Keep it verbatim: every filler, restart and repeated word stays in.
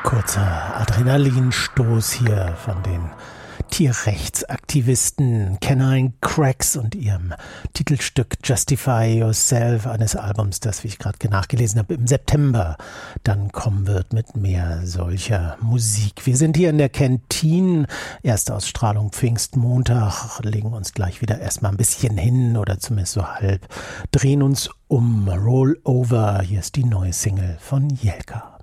Kurzer Adrenalinstoß hier von den Tierrechtsaktivisten Canine Cracks und ihrem Titelstück Justify Yourself, eines Albums, das, wie ich gerade nachgelesen habe, im September dann kommen wird mit mehr solcher Musik. Wir sind hier in der Kantine, erste Ausstrahlung Pfingstmontag, legen uns gleich wieder erstmal ein bisschen hin oder zumindest so halb, drehen uns um. Roll Over, hier ist die neue Single von Jelka.